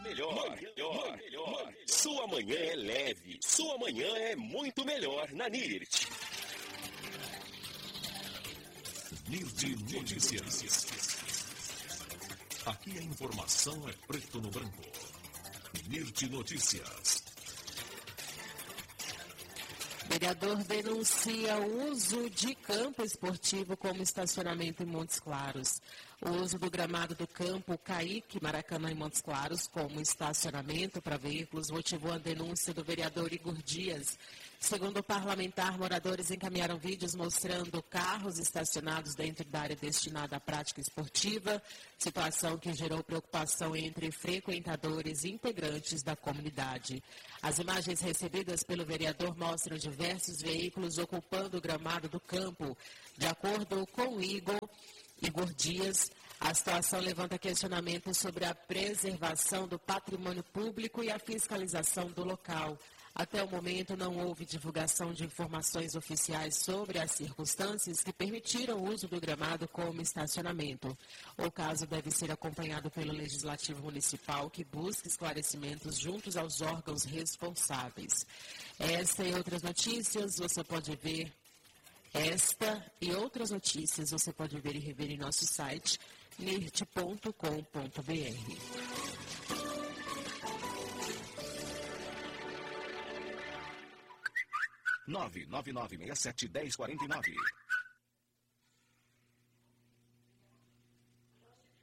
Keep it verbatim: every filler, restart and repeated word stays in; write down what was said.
melhor, melhor, melhor. Sua manhã é leve, sua manhã é muito melhor na Nirt. Nirt Notícias. Aqui a informação é preto no branco. Nirt Notícias. Vereador denuncia o uso de campo esportivo como estacionamento em Montes Claros. O uso do gramado do campo Caique Maracanã em Montes Claros como estacionamento para veículos motivou a denúncia do vereador Igor Dias. Segundo o parlamentar, moradores encaminharam vídeos mostrando carros estacionados dentro da área destinada à prática esportiva, situação que gerou preocupação entre frequentadores e integrantes da comunidade. As imagens recebidas pelo vereador mostram diversos veículos ocupando o gramado do campo. De acordo com o Igor, Igor Dias, a situação levanta questionamentos sobre a preservação do patrimônio público e a fiscalização do local. Até o momento, não houve divulgação de informações oficiais sobre as circunstâncias que permitiram o uso do gramado como estacionamento. O caso deve ser acompanhado pelo Legislativo Municipal, que busca esclarecimentos juntos aos órgãos responsáveis. Esta e outras notícias você pode ver. Esta e outras notícias você pode ver e rever em nosso site nirt ponto com ponto br. nove nove nove seis sete um zero quatro nove.